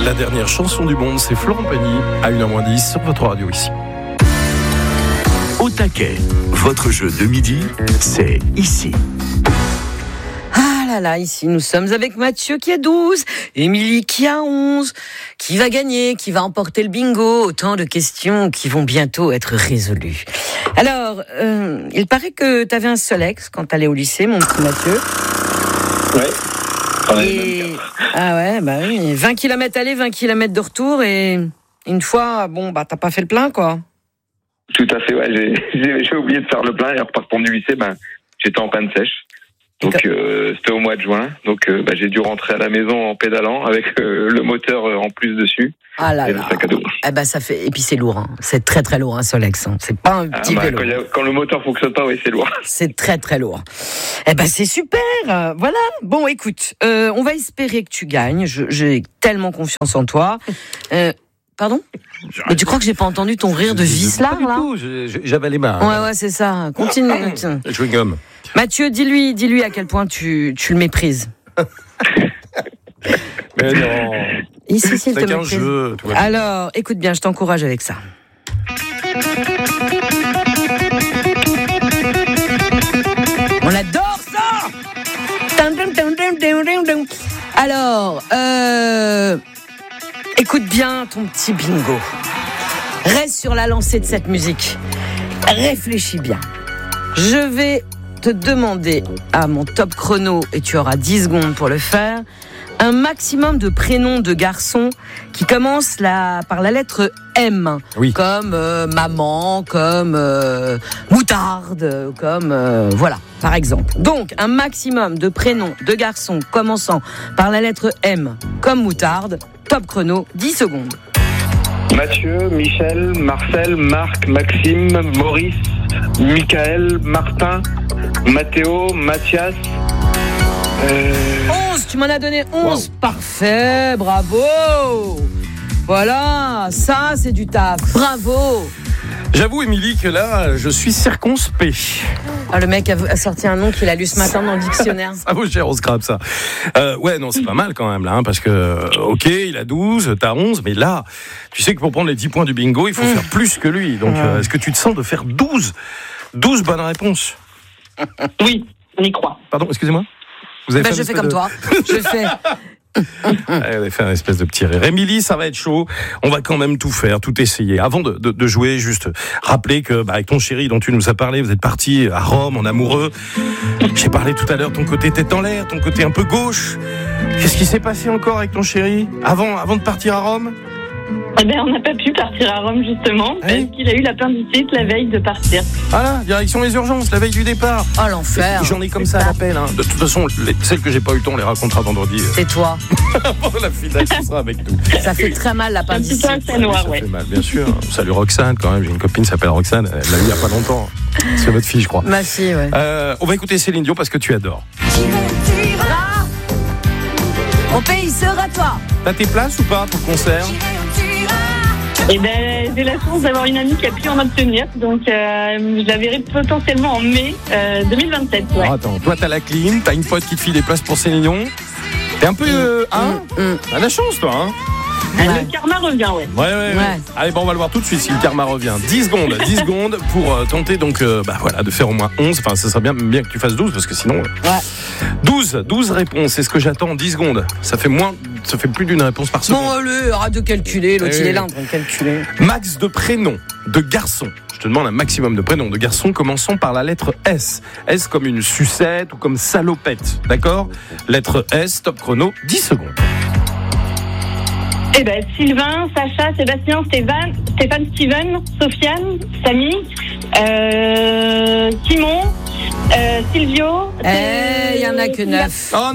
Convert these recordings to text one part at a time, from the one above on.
La dernière chanson du monde, c'est Florent Pagny à 1h10 sur votre radio ici. Au taquet, votre jeu de midi, c'est ici. Ah là là, ici nous sommes avec Mathieu qui a 12, Émilie qui a 11. Qui va gagner, qui va emporter le bingo? Autant de questions qui vont bientôt être résolues. Alors, il paraît que tu avais un seul ex quand tu allais au lycée, mon petit Mathieu. Ouais. Ah ouais, bah oui. 20 km aller, 20 km de retour, et une fois, t'as pas fait le plein, quoi. Tout à fait, ouais. J'ai oublié de faire le plein et en repartant du lycée, j'étais en panne sèche. Donc c'était au mois de juin. Donc j'ai dû rentrer à la maison en pédalant avec le moteur en plus dessus. Ah là et le là. sac à dos. Ça fait, et puis c'est lourd, hein. C'est très très lourd un Solex, hein. C'est pas un petit vélo. Quand le moteur fonctionne pas, oui, c'est lourd. C'est très très lourd. C'est super. Voilà. Bon, écoute, on va espérer que tu gagnes. J'ai tellement confiance en toi. Pardon? Mais tu crois que j'ai pas entendu ton rire de vicelard, là? J'avais les mains. Ouais, c'est ça. Continue. Je gomme. Mathieu, dis-lui à quel point tu le méprises. Mais non. Ici, il te c'est qu'un méprise. jeu. Alors, écoute bien, je t'encourage avec ça. On adore ça! Alors, écoute bien ton petit bingo. Reste sur la lancée de cette musique. Réfléchis bien. Je vais te demander à mon top chrono, et tu auras 10 secondes pour le faire, un maximum de prénoms de garçons qui commencent par la lettre M. Oui. Comme maman, comme moutarde, comme voilà, par exemple. Donc, un maximum de prénoms de garçons commençant par la lettre M, comme moutarde. Top chrono, 10 secondes. Mathieu, Michel, Marcel, Marc, Maxime, Maurice, Michael, Martin, Mathéo, Mathias. 11, tu m'en as donné 11. Wow. Parfait, bravo. Voilà, ça c'est du taf. Bravo. J'avoue, Émilie, que là, je suis circonspect. Ah, le mec a sorti un nom qu'il a lu ce matin dans le dictionnaire. Ça vaut cher au scrap, ça. Ouais, non, c'est pas mal quand même, là, hein, parce que, ok, il a 12, t'as 11, mais là, tu sais que pour prendre les 10 points du bingo, il faut faire plus que lui. Donc, est-ce que tu te sens de faire 12 bonnes réponses? Oui, on y croit. Pardon, excusez-moi? Vous avez je fais comme toi. Je fais... On va faire un espèce de petit rire. Émilie, ça va être chaud. On va quand même tout faire, tout essayer. Avant de jouer, juste rappeler que avec ton chéri dont tu nous as parlé, vous êtes partis à Rome en amoureux. J'ai parlé tout à l'heure, ton côté tête en l'air, ton côté un peu gauche. Qu'est-ce qui s'est passé encore avec ton chéri avant de partir à Rome? On n'a pas pu partir à Rome justement parce qu'il a eu l'appendicite la veille de partir. Voilà, direction les urgences, la veille du départ. Oh l'enfer. J'en ai comme ça à l'appel. Hein. De toute façon, celles que j'ai pas eu le temps, on les racontera vendredi. C'est toi. La finale, tu seras avec nous. Ça fait très mal l'appendicite. Ça fait mal, bien sûr. Salut Roxane quand même. J'ai une copine qui s'appelle Roxane. Elle l'a eu il y a pas longtemps. C'est votre fille, je crois. Ma fille, ouais. On va écouter Céline Dion parce que tu adores. Mon pays sera toi. T'as tes places ou pas pour le concert? J'ai la chance d'avoir une amie qui a pu en obtenir, donc je la verrai potentiellement en mai 2027. Ouais. Oh, attends, toi t'as la clim, t'as une pote qui te file des places pour Céline Dion. T'es un peu t'as la chance, toi, hein? Le karma revient, Ouais. Allez, on va le voir tout de suite si le karma revient. 10 secondes pour tenter donc de faire au moins 11. Enfin, ce serait bien que tu fasses 12 parce que sinon. 12 réponses, c'est ce que j'attends en 10 secondes. Ça fait plus d'une réponse par seconde. Bon, allez, arrête de calculer, l'autre il est là en train de calculer. Max de prénoms de garçons. Je te demande un maximum de prénoms de garçons commençant par la lettre S. S comme une sucette ou comme salopette, d'accord? Lettre S, top chrono, 10 secondes. Sylvain, Sacha, Sébastien, Stéphane, Steven, Sofiane, Samy, Simon, Silvio. Il y en a que 9. Oh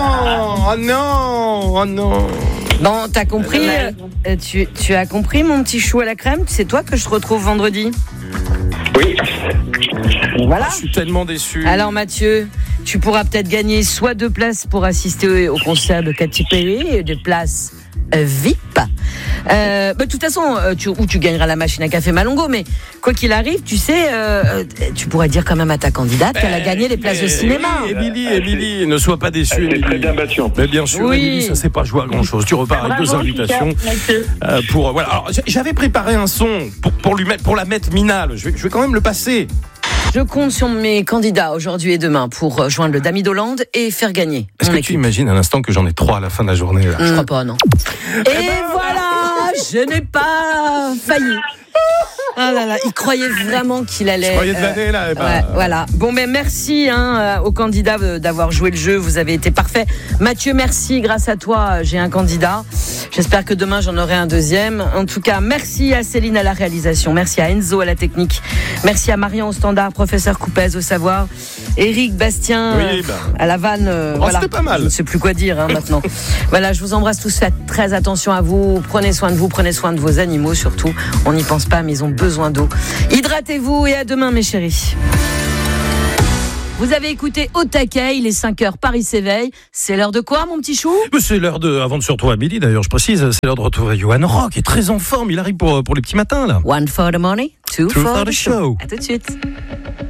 non. Bon, t'as compris, tu as compris mon petit chou à la crème? C'est toi que je te retrouve vendredi. Oui. Voilà. Je suis tellement déçu. Alors Mathieu, tu pourras peut-être gagner soit 2 places pour assister au concert de Katy Perry et 2 places VIP. De toute façon, tu gagneras la machine à café Malongo, mais quoi qu'il arrive, tu sais, tu pourrais dire quand même à ta candidate qu'elle a gagné les places de cinéma. Oui, Émilie, ne sois pas déçue. C'est très bien battu. Mais bien sûr, Oui. Émilie, ça s'est pas joué à grand chose. Tu repars avec 2 invitations. Pour voilà. Alors, j'avais préparé un son pour la mettre Mina. Je vais quand même le passer. Je compte sur mes candidats aujourd'hui et demain pour joindre le Dami d'Hollande et faire gagner. Est-ce que tu imagines à l'instant que j'en ai 3 à la fin de la journée là? Je crois pas, non. Et voilà, je n'ai pas failli. Ah là là, il croyait vraiment qu'il allait. Je croyais de l'année là. Ouais, voilà. Bon, mais merci aux candidats d'avoir joué le jeu. Vous avez été parfaits. Mathieu, merci. Grâce à toi, j'ai un candidat. J'espère que demain, j'en aurai un deuxième. En tout cas, merci à Céline à la réalisation. Merci à Enzo à la technique. Merci à Marion au standard, professeur Coupez au savoir. Éric Bastien à la vanne. Voilà. C'était pas mal. Je ne sais plus quoi dire maintenant. Voilà, je vous embrasse tous. Faites très attention à vous. Prenez soin de vous. Prenez soin de vos animaux surtout. On n'y pense pas, mais ils ont besoin d'eau. Hydratez-vous et à demain, mes chéris. Vous avez écouté Au taquet, il est 5h, Paris s'éveille. C'est l'heure de quoi, mon petit chou? C'est l'heure avant de se retrouver à midi, d'ailleurs, je précise, c'est l'heure de retrouver Johan Rock, qui est très en forme, il arrive pour les petits matins, là. 1 for the money, 2 Two for the show. À tout de suite.